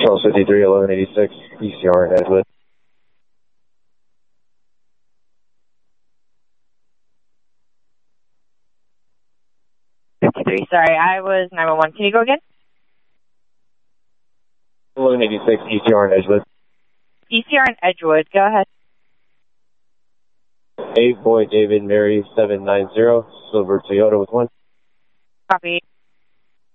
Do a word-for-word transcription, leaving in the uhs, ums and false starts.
twelve fifty-three, eleven eighty-six, E C R in Edgewood. fifty-three, sorry, I was nine one one. Can you go again? eleven eighty-six, E C R in Edgewood. E C R in Edgewood, go ahead. eight, Boy, David, Mary, seven nine zero, Silver Toyota with one. Copy.